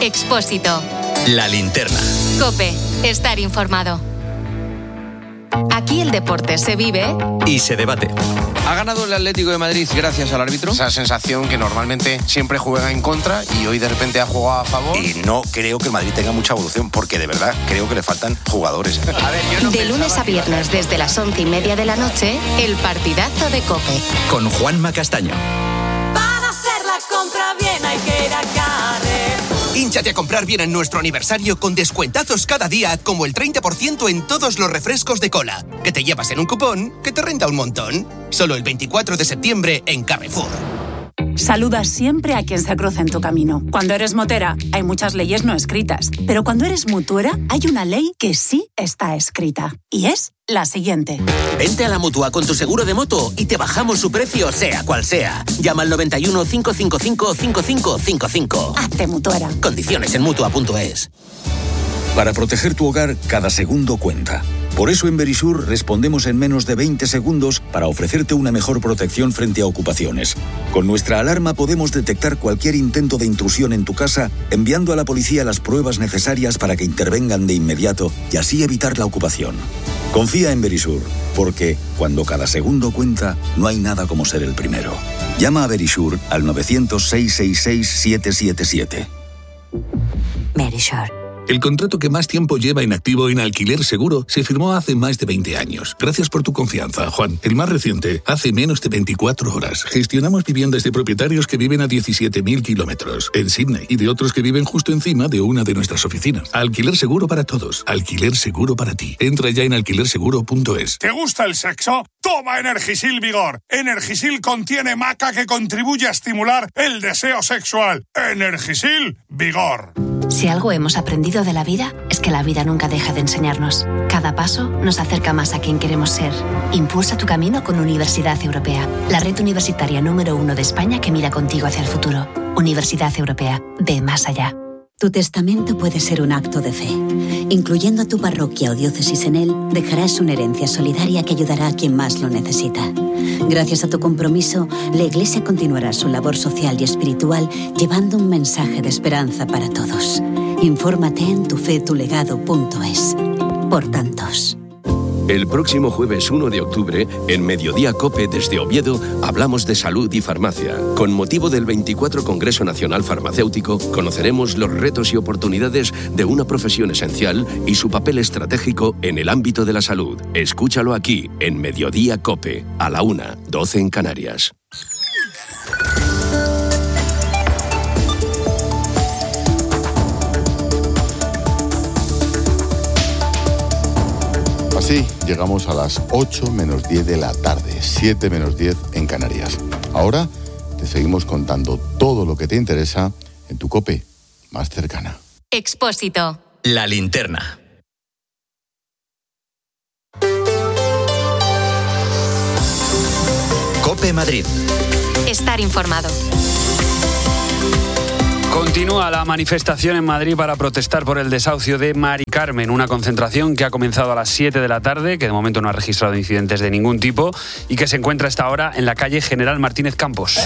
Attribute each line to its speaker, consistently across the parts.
Speaker 1: Expósito.
Speaker 2: La linterna.
Speaker 1: COPE. Estar informado. Aquí el deporte se vive
Speaker 2: y se debate.
Speaker 3: ¿Ha ganado el Atlético de Madrid gracias al árbitro?
Speaker 4: Esa sensación que normalmente siempre juega en contra y hoy de repente ha jugado a favor.
Speaker 5: Y no creo que el Madrid tenga mucha evolución, porque de verdad creo que le faltan jugadores.
Speaker 1: De lunes a viernes desde las 11:30 de la noche, el partidazo de COPE.
Speaker 2: Con Juanma Castaño.
Speaker 6: Para hacer la compra bien hay que ir a Carrefour.
Speaker 7: Hínchate a comprar bien en nuestro aniversario con descuentazos cada día, como el 30% en todos los refrescos de cola, que te llevas en un cupón que te renta un montón. Solo el 24 de septiembre en Carrefour.
Speaker 8: Saluda siempre a quien se cruza en tu camino. Cuando eres motera, hay muchas leyes no escritas. Pero cuando eres mutuera, hay una ley que sí está escrita. Y es la siguiente.
Speaker 9: Vente a la Mutua con tu seguro de moto y te bajamos su precio, sea cual sea. Llama al 91 555 5555.
Speaker 8: Hazte mutuera.
Speaker 9: Condiciones en Mutua.es.
Speaker 10: Para proteger tu hogar, cada segundo cuenta. Por eso en Verisur respondemos en menos de 20 segundos para ofrecerte una mejor protección frente a ocupaciones. Con nuestra alarma podemos detectar cualquier intento de intrusión en tu casa, enviando a la policía las pruebas necesarias para que intervengan de inmediato y así evitar la ocupación. Confía en Verisur, porque cuando cada segundo cuenta, no hay nada como ser el primero. Llama a Verisur al 900-666-777.
Speaker 11: Verisur.
Speaker 12: El contrato que más tiempo lleva inactivo en Alquiler Seguro se firmó hace más de 20 años. Gracias por tu confianza, Juan. El más reciente, hace menos de 24 horas. Gestionamos viviendas de propietarios que viven a 17.000 kilómetros en Sydney y de otros que viven justo encima de una de nuestras oficinas. Alquiler Seguro para todos. Alquiler Seguro para ti. Entra ya en alquilerseguro.es.
Speaker 13: ¿Te gusta el sexo? Toma Energisil Vigor. Energisil contiene maca que contribuye a estimular el deseo sexual. Energisil Vigor.
Speaker 11: Si algo hemos aprendido de la vida, es que la vida nunca deja de enseñarnos. Cada paso nos acerca más a quien queremos ser. Impulsa tu camino con Universidad Europea, la red universitaria número 1 de España que mira contigo hacia el futuro. Universidad Europea, ve más allá.
Speaker 14: Tu testamento puede ser un acto de fe. Incluyendo a tu parroquia o diócesis en él, dejarás una herencia solidaria que ayudará a quien más lo necesita. Gracias a tu compromiso, la Iglesia continuará su labor social y espiritual llevando un mensaje de esperanza para todos. Infórmate en tufetulegado.es. Por tantos.
Speaker 15: El próximo jueves 1 de octubre, en Mediodía COPE desde Oviedo, hablamos de salud y farmacia. Con motivo del 24 Congreso Nacional Farmacéutico, conoceremos los retos y oportunidades de una profesión esencial y su papel estratégico en el ámbito de la salud. Escúchalo aquí, en Mediodía COPE, a la 1:12 en Canarias.
Speaker 16: Así llegamos a las 8 menos 10 de la tarde, 7 menos 10 en Canarias. Ahora te seguimos contando todo lo que te interesa en tu COPE más cercana.
Speaker 1: Expósito.
Speaker 2: La linterna. COPE Madrid.
Speaker 1: Estar informado.
Speaker 17: Continúa la manifestación en Madrid para protestar por el desahucio de Mari Carmen, una concentración que ha comenzado a las 7 de la tarde, que de momento no ha registrado incidentes de ningún tipo y que se encuentra hasta ahora en la calle General Martínez Campos.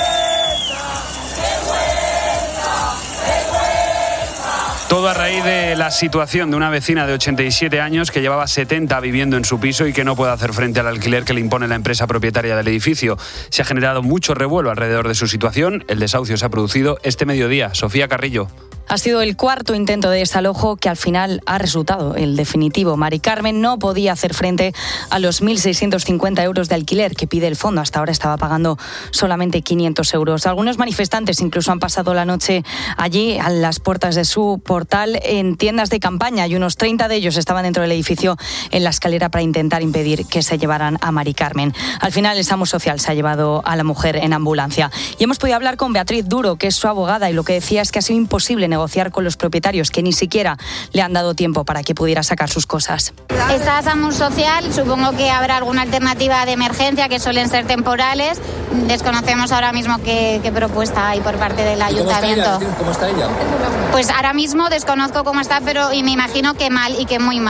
Speaker 17: Todo a raíz de la situación de una vecina de 87 años que llevaba 70 viviendo en su piso y que no puede hacer frente al alquiler que le impone la empresa propietaria del edificio. Se ha generado mucho revuelo alrededor de su situación. El desahucio se ha producido este mediodía. Sofía Carrillo.
Speaker 18: Ha sido el cuarto intento de desalojo que al final ha resultado el definitivo. Mari Carmen no podía hacer frente a los 1.650 euros de alquiler que pide el fondo. Hasta ahora estaba pagando solamente 500 euros. Algunos manifestantes incluso han pasado la noche allí a las puertas de su portal en tiendas de campaña y unos 30 de ellos estaban dentro del edificio en la escalera para intentar impedir que se llevaran a Mari Carmen. Al final el SAMU Social se ha llevado a la mujer en ambulancia. Y hemos podido hablar con Beatriz Duro, que es su abogada, y lo que decía es que ha sido imposible negociar con los propietarios, que ni siquiera le han dado tiempo para que pudiera sacar sus cosas.
Speaker 19: Está SAMU Social, supongo que habrá alguna alternativa de emergencia, que suelen ser temporales. Desconocemos ahora mismo qué propuesta hay por parte del ayuntamiento.
Speaker 20: ¿Cómo está ella?
Speaker 19: Pues ahora mismo desconozco cómo está, pero y me imagino que mal y que muy mal.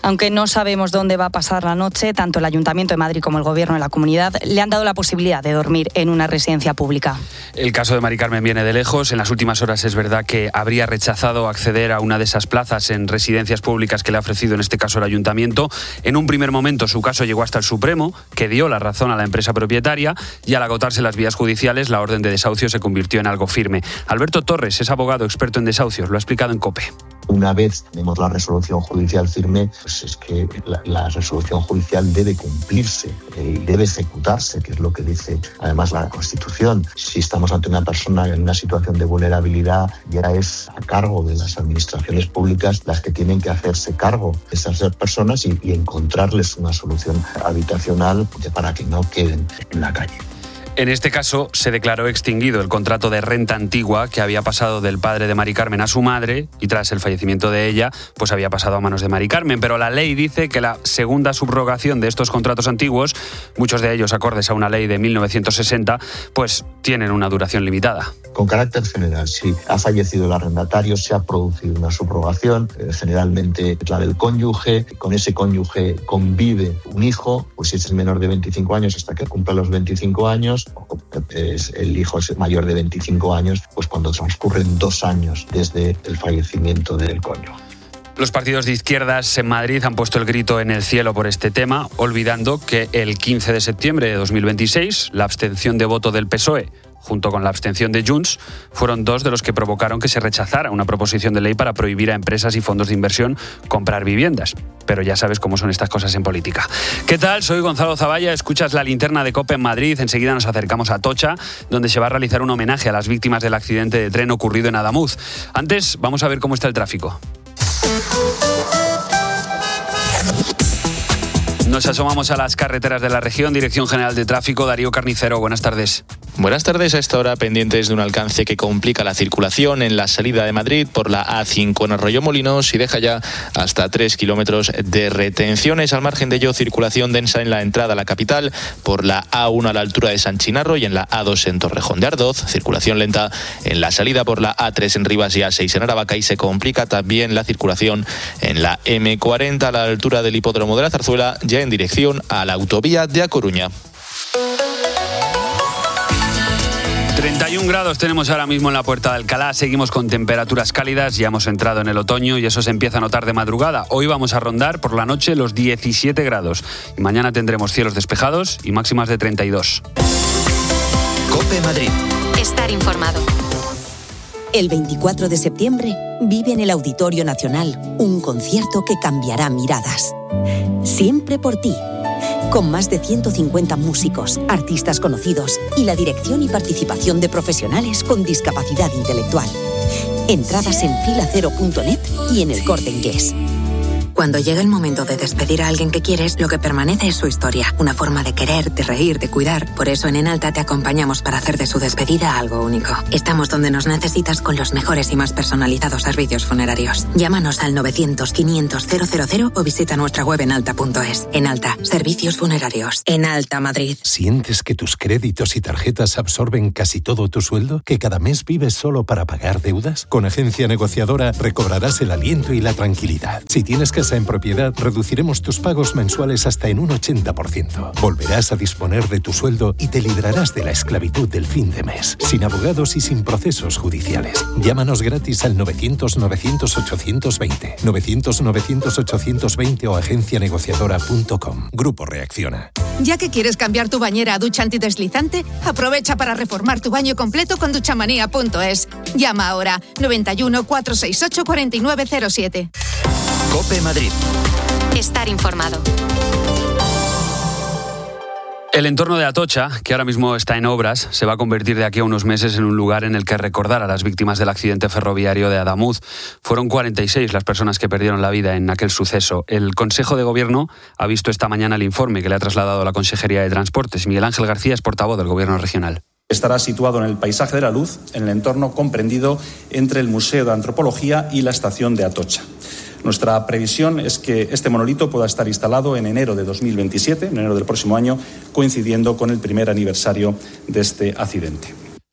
Speaker 18: Aunque no sabemos dónde va a pasar la noche, tanto el Ayuntamiento de Madrid como el Gobierno de la comunidad le han dado la posibilidad de dormir en una residencia pública.
Speaker 17: El caso de Mari Carmen viene de lejos. En las últimas horas es verdad que habría rechazado acceder a una de esas plazas en residencias públicas que le ha ofrecido en este caso el Ayuntamiento. En un primer momento su caso llegó hasta el Supremo, que dio la razón a la empresa propietaria, y al agotarse las vías judiciales la orden de desahucio se convirtió en algo firme. Alberto Torres es abogado experto en desahucios, lo ha explicado en COPE.
Speaker 20: Una vez tenemos la resolución judicial firme, pues es que la resolución judicial debe cumplirse y debe ejecutarse, que es lo que dice además la Constitución. Si estamos ante una persona en una situación de vulnerabilidad, ya es a cargo de las administraciones públicas las que tienen que hacerse cargo de esas personas y encontrarles una solución habitacional para que no queden en la calle.
Speaker 17: En este caso se declaró extinguido el contrato de renta antigua que había pasado del padre de Mari Carmen a su madre y tras el fallecimiento de ella, pues había pasado a manos de Mari Carmen. Pero la ley dice que la segunda subrogación de estos contratos antiguos, muchos de ellos acordes a una ley de 1960, pues tienen una duración limitada.
Speaker 20: Con carácter general, si ha fallecido el arrendatario, se ha producido una subrogación, generalmente la del cónyuge, con ese cónyuge convive un hijo, pues si es menor de 25 años hasta que cumpla los 25 años, el hijo es mayor de 25 años, pues cuando transcurren 2 años desde el fallecimiento del cónyuge.
Speaker 17: Los partidos de izquierdas en Madrid han puesto el grito en el cielo por este tema, olvidando que el 15 de septiembre de 2026 la abstención de voto del PSOE junto con la abstención de Junts, fueron 2 de los que provocaron que se rechazara una proposición de ley para prohibir a empresas y fondos de inversión comprar viviendas. Pero ya sabes cómo son estas cosas en política. ¿Qué tal? Soy Gonzalo Zavalla, escuchas la linterna de COPE en Madrid. Enseguida nos acercamos a Atocha, donde se va a realizar un homenaje a las víctimas del accidente de tren ocurrido en Adamuz. Antes, vamos a ver cómo está el tráfico. Nos asomamos a las carreteras de la región. Dirección General de Tráfico, Darío Carnicero, buenas tardes.
Speaker 21: Buenas tardes. A esta hora pendientes de un alcance que complica la circulación en la salida de Madrid por la A5 en Arroyomolinos y deja ya hasta 3 kilómetros de retenciones. Al margen de ello, circulación densa en la entrada a la capital por la A1 a la altura de San Chinarro y en la A2 en Torrejón de Ardoz. Circulación lenta en la salida por la A3 en Rivas y A6 en Aravaca y se complica también la circulación en la M40 a la altura del hipódromo de la Zarzuela, ya en dirección a la autovía de A Coruña.
Speaker 17: 31 grados tenemos ahora mismo en la Puerta de Alcalá, seguimos con temperaturas cálidas, ya hemos entrado en el otoño y eso se empieza a notar de madrugada. Hoy vamos a rondar por la noche los 17 grados y mañana tendremos cielos despejados y máximas de 32.
Speaker 2: COPE Madrid.
Speaker 1: Estar informado.
Speaker 22: El 24 de septiembre vive en el Auditorio Nacional un concierto que cambiará miradas. Siempre por ti. Con más de 150 músicos, artistas conocidos y la dirección y participación de profesionales con discapacidad intelectual. Entradas en filacero.net y en El Corte Inglés.
Speaker 23: Cuando llega el momento de despedir a alguien que quieres, lo que permanece es su historia. Una forma de querer, de reír, de cuidar. Por eso en Enalta te acompañamos para hacer de su despedida algo único. Estamos donde nos necesitas con los mejores y más personalizados servicios funerarios. Llámanos al 900-500-000 o visita nuestra web enalta.es. Enalta, servicios funerarios. Enalta Madrid.
Speaker 24: ¿Sientes que tus créditos y tarjetas absorben casi todo tu sueldo? ¿Que cada mes vives solo para pagar deudas? Con Agencia Negociadora recobrarás el aliento y la tranquilidad. Si tienes casa en propiedad, reduciremos tus pagos mensuales hasta en un 80%. Volverás a disponer de tu sueldo y te librarás de la esclavitud del fin de mes, sin abogados y sin procesos judiciales. Llámanos gratis al 900-900-820, 900-900-820 o agencianegociadora.com. Grupo Reacciona.
Speaker 25: Ya que quieres cambiar tu bañera a ducha antideslizante, aprovecha para reformar tu baño completo con duchamanía.es. Llama ahora 91 468 4907.
Speaker 2: COPE Madrid.
Speaker 1: Estar informado.
Speaker 17: El entorno de Atocha, que ahora mismo está en obras, se va a convertir de aquí a unos meses en un lugar en el que recordar a las víctimas del accidente ferroviario de Adamuz. Fueron 46 las personas que perdieron la vida en aquel suceso. El Consejo de Gobierno ha visto esta mañana el informe que le ha trasladado la Consejería de Transportes. Miguel Ángel García es portavoz del Gobierno regional.
Speaker 26: Estará situado en el Paisaje de la Luz, en el entorno comprendido entre el Museo de Antropología y la estación de Atocha. Nuestra previsión es que este monolito pueda estar instalado en enero de 2027, en enero del próximo año, coincidiendo con el primer aniversario de este accidente.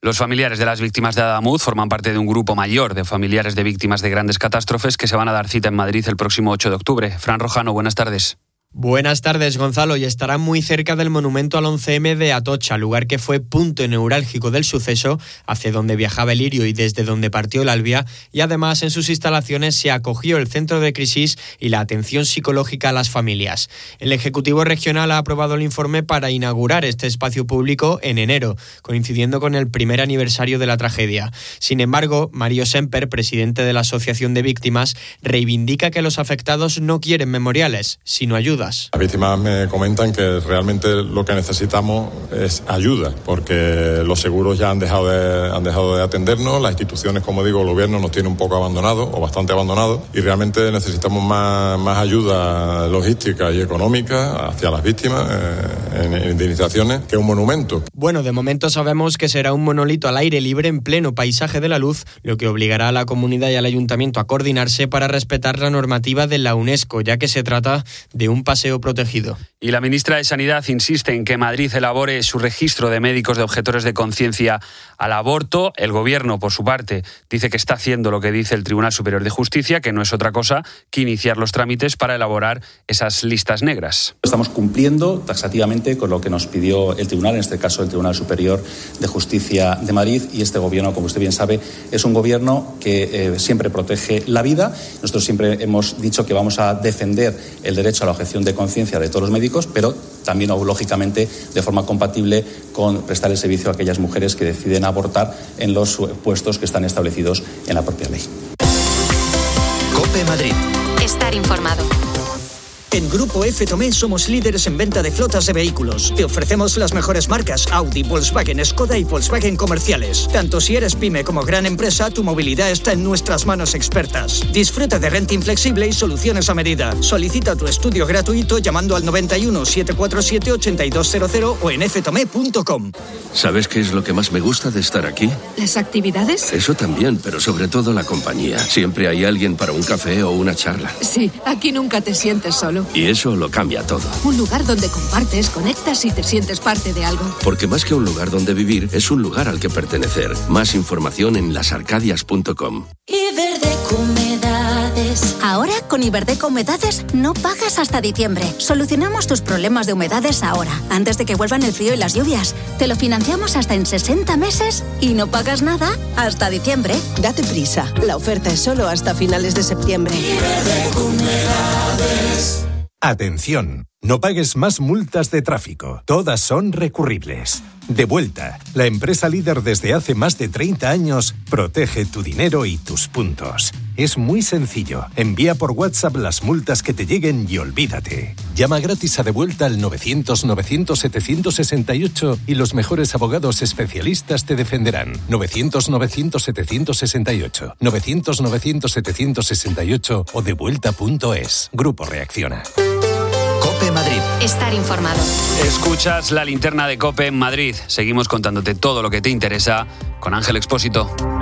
Speaker 17: Los familiares de las víctimas de Adamuz forman parte de un grupo mayor de familiares de víctimas de grandes catástrofes que se van a dar cita en Madrid el próximo 8 de octubre. Fran Rojano, buenas tardes.
Speaker 3: Buenas tardes, Gonzalo, y estarán muy cerca del monumento al 11M de Atocha, lugar que fue punto neurálgico del suceso, hacia donde viajaba el Lirio y desde donde partió el Albia, y además en sus instalaciones se acogió el centro de crisis y la atención psicológica a las familias. El Ejecutivo Regional ha aprobado el informe para inaugurar este espacio público en enero, coincidiendo con el primer aniversario de la tragedia. Sin embargo, Mario Semper, presidente de la Asociación de Víctimas, reivindica que los afectados no quieren memoriales, sino ayuda. Las
Speaker 4: víctimas me comentan que realmente lo que necesitamos es ayuda, porque los seguros ya han dejado de atendernos, las instituciones, como digo, el gobierno nos tiene un poco abandonados o bastante abandonados, y realmente necesitamos más ayuda logística y económica hacia las víctimas en indemnizaciones que un monumento.
Speaker 3: Bueno, de momento sabemos que será un monolito al aire libre en pleno paisaje de la luz, lo que obligará a la comunidad y al ayuntamiento a coordinarse para respetar la normativa de la UNESCO, ya que se trata de un paseo protegido.
Speaker 17: Y la ministra de Sanidad insiste en que Madrid elabore su registro de médicos de objetores de conciencia al aborto. El Gobierno, por su parte, dice que está haciendo lo que dice el Tribunal Superior de Justicia, que no es otra cosa que iniciar los trámites para elaborar esas listas negras.
Speaker 26: Estamos cumpliendo taxativamente con lo que nos pidió el Tribunal, en este caso el Tribunal Superior de Justicia de Madrid, y este Gobierno, como usted bien sabe, es un Gobierno que siempre protege la vida. Nosotros siempre hemos dicho que vamos a defender el derecho a la objeción de conciencia de todos los médicos, pero también, lógicamente, de forma compatible con prestar el servicio a aquellas mujeres que deciden abortar en los puestos que están establecidos en la propia ley.
Speaker 2: COPE Madrid.
Speaker 1: Estar informado.
Speaker 5: En Grupo F. Tomé somos líderes en venta de flotas de vehículos. Te ofrecemos las mejores marcas Audi, Volkswagen, Skoda y Volkswagen comerciales. Tanto si eres pyme como gran empresa, tu movilidad está en nuestras manos expertas. Disfruta de renting flexible y soluciones a medida. Solicita tu estudio gratuito llamando al 91 747 8200 o en ftome.com.
Speaker 15: ¿Sabes qué es lo que más me gusta de estar aquí?
Speaker 6: ¿Las actividades?
Speaker 15: Eso también, pero sobre todo la compañía. Siempre hay alguien para un café o una charla.
Speaker 6: Sí, aquí nunca te sientes solo.
Speaker 15: Y eso lo cambia todo.
Speaker 6: Un lugar donde compartes, conectas y te sientes parte de algo.
Speaker 15: Porque más que un lugar donde vivir, es un lugar al que pertenecer. Más información en lasarcadias.com.
Speaker 7: Iberdeco Humedades. Ahora, con Iberdeco Humedades, no pagas hasta diciembre. Solucionamos tus problemas de humedades ahora, antes de que vuelvan el frío y las lluvias. Te lo financiamos hasta en 60 meses y no pagas nada hasta diciembre.
Speaker 8: Date prisa. La oferta es solo hasta finales de septiembre.
Speaker 7: Iberdeco Humedades.
Speaker 24: Atención, no pagues más multas de tráfico. Todas son recurribles. Devuelta, la empresa líder desde hace más de 30 años, protege tu dinero y tus puntos. Es muy sencillo. Envía por WhatsApp las multas que te lleguen y olvídate. Llama gratis a Devuelta al 900-900-768 y los mejores abogados especialistas te defenderán. 900-900-768. 900-900-768 o devuelta.es. Grupo Reacciona.
Speaker 2: COPE Madrid.
Speaker 1: Estar informado.
Speaker 17: Escuchas la linterna de COPE en Madrid. Seguimos contándote todo lo que te interesa con Ángel Expósito.